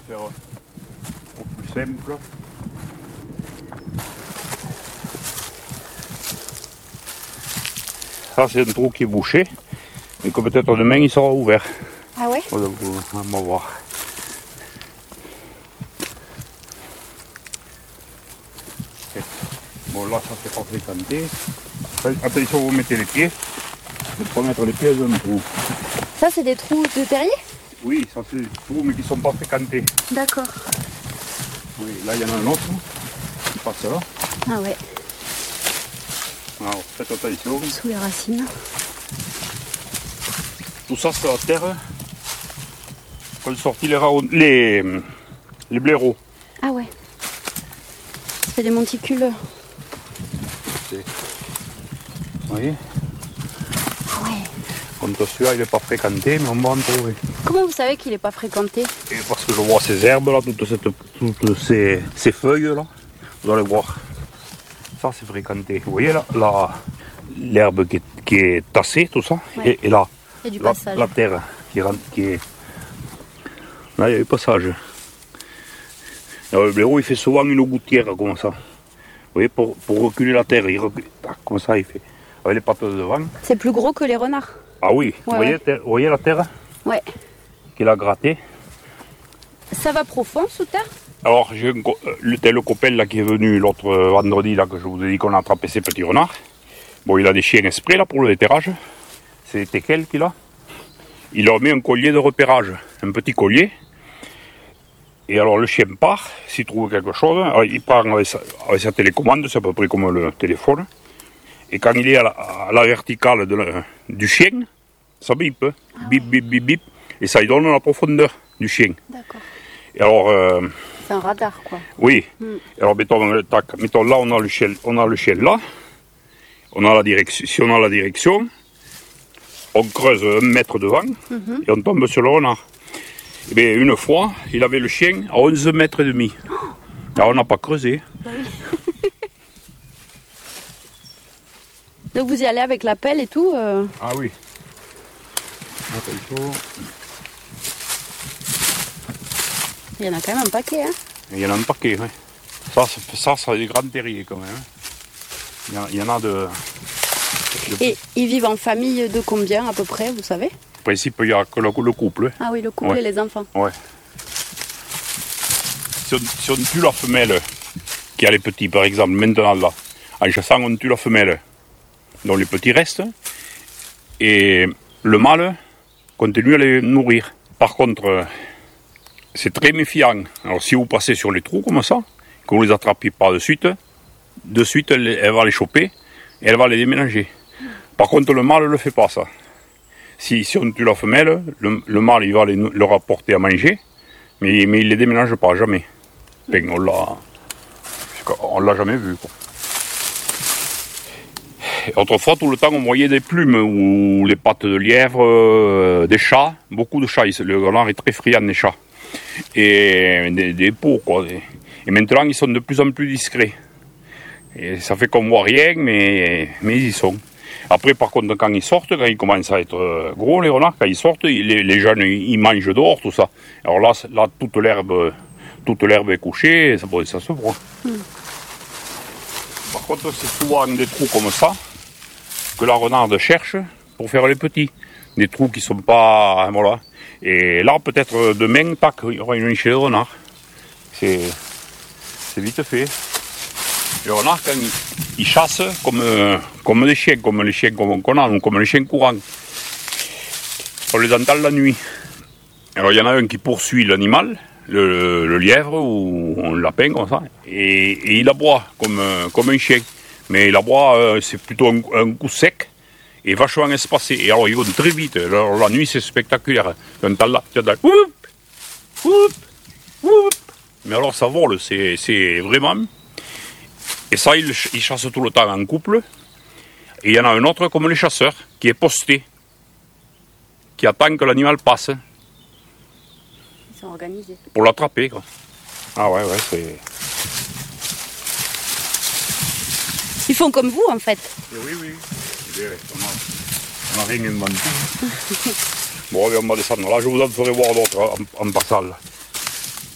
faire au plus simple. Ça c'est un trou qui est bouché, mais que peut-être demain il sera ouvert. Ah ouais? On va voir. Okay. Bon là ça c'est pas fréquenté. Attention, vous mettez les pieds. Il faut pas mettre les pieds dans un trou. Ça c'est des trous de terrier? Oui, ça c'est des trous mais qui sont pas fréquentés. D'accord. Oui, là il y en a un autre qui passe là. Ah ouais. Alors faites attention. Sous les racines. Tout ça c'est la terre qu'ont sorti les blaireaux. Ah ouais. C'est des monticules. Vous voyez? Ouais. Comme celui-là il n'est pas fréquenté, mais on va en trouver. Comment vous savez qu'il n'est pas fréquenté? Et parce que je vois ces herbes là, toutes ces feuilles là, vous allez voir. Ça c'est fréquenté. Vous voyez là, l'herbe qui est tassée, tout ça, Ouais. et là, Il y a du passage. la terre qui est. Là il y a du passage. Alors, le blaireau il fait souvent une gouttière comme ça. Vous voyez, pour reculer la terre, il recule. Comme ça il fait. Avec les pattes de devant. C'est plus gros que les renards. Ah oui, Ouais, vous voyez la terre Ouais. qu'il a grattée. Ça va profond sous terre? Alors, j'ai le copain là, qui est venu l'autre vendredi, là, que je vous ai dit qu'on a attrapé ces petits renards. Bon, il a des chiens exprès là, pour le déterrage. C'est des teckels qu'il a. Il leur met un collier de repérage, un petit collier. Et alors, le chien part, s'il trouve quelque chose, alors, il part avec sa télécommande, c'est à peu près comme le téléphone. Et quand il est à la verticale du chien, ça bip, bip, bip, bip, bip. Et ça lui donne la profondeur du chien. D'accord. Et alors... C'est un radar quoi. Oui. Alors mettons là on a le chien là. On a la direction. Si on a la direction, on creuse 1 mètre devant et on tombe sur le renard. Et bien une fois, il avait le chien à 11 mètres et demi. Alors on n'a pas creusé. Donc vous y allez avec la pelle et tout Ah oui. Attention. Il y en a quand même un paquet hein. Il y en a un paquet, oui. Ça c'est des grands terriers quand même. Il y en a de... Et ils vivent en famille de combien à peu près, vous savez? En principe, il n'y a que le couple. Ah oui, le couple Ouais. et les enfants. Ouais. Si on tue la femelle qui a les petits, par exemple, maintenant là, en chassant, on tue la femelle dont les petits restent, et le mâle continue à les nourrir. Par contre, c'est très méfiant. Alors si vous passez sur les trous comme ça, que vous les attrapez pas de suite, elle va les choper et elle va les déménager. Par contre, le mâle ne le fait pas ça. Si on tue la femelle, le mâle il va leur apporter à manger, mais il ne les déménage pas, jamais. Enfin, on l'a jamais vu, quoi. Autrefois, tout le temps, on voyait des plumes ou les pattes de lièvre, des chats, beaucoup de chats. Le renard est très friand des chats. Et des peaux, quoi. Et maintenant, ils sont de plus en plus discrets. Et ça fait qu'on ne voit rien, mais ils y sont. Après, par contre, quand ils sortent, quand ils commencent à être gros, les renards, quand ils sortent, les jeunes, ils mangent dehors, tout ça. Alors là toute l'herbe est couchée, et ça se voit. Par contre, c'est souvent des trous comme ça que la renarde cherche pour faire les petits. Des trous qui ne sont pas... Voilà. Et là, peut-être demain, tac, il y aura une nichée de renard. C'est vite fait. Les renards, quand ils chassent comme des chiens, comme les chiens qu'on a, comme les chiens courants. On les entend la nuit. Alors, il y en a un qui poursuit l'animal, le lièvre ou un lapin, comme ça, et il aboie comme un chien. Mais il aboie, c'est plutôt un coup sec et vachement espacé. Et alors, ils vont très vite. Alors, la nuit, c'est spectaculaire. Tu entends là, whoop, whoop, whoop. Mais alors, ça vole, c'est vraiment... Et ça, ils chassent tout le temps en couple. Et il y en a un autre, comme les chasseurs, qui est posté, qui attend que l'animal passe. Ils sont organisés. Pour l'attraper, quoi. Ah ouais, c'est... Ils font comme vous, en fait. Oui. On n'a rien inventé. Bon, on va descendre là. Je vous en ferai voir d'autres en passant.